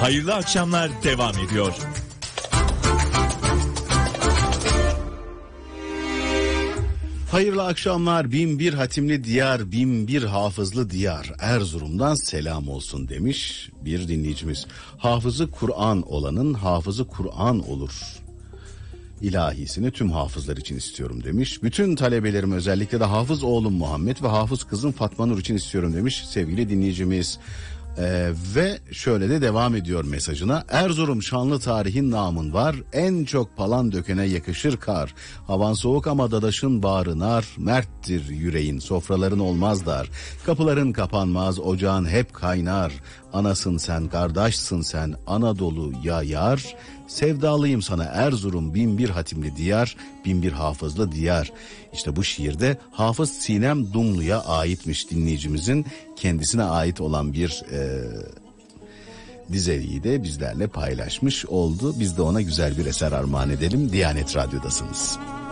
Hayırlı akşamlar devam ediyor. Hayırlı akşamlar. 1001 hatimli diyar, 1001 hafızlı diyar. Erzurum'dan selam olsun demiş bir dinleyicimiz. Hafızı Kur'an olanın hafızı Kur'an olur. İlahisini tüm hafızlar için istiyorum demiş. Bütün talebelerim, özellikle de hafız oğlum Muhammed ve hafız kızım Fatma Nur için istiyorum demiş sevgili dinleyicimiz. Ve şöyle de devam ediyor mesajına. Erzurum şanlı tarihin namın var. En çok palan dökene yakışır kar. Havan soğuk ama dadaşın bağrı nar. Merttir yüreğin, sofraların olmaz dar. Kapıların kapanmaz, ocağın hep kaynar. Anasın sen, kardeşsin sen, Anadolu ya yar. Sevdalıyım sana Erzurum, 1001 hatimli diyar, 1001 hafızlı diyar. İşte bu şiirde Hafız Sinem Dumlu'ya aitmiş, dinleyicimizin kendisine ait olan bir dizeyi de bizlerle paylaşmış oldu. Biz de ona güzel bir eser armağan edelim. Diyanet Radyo'dasınız.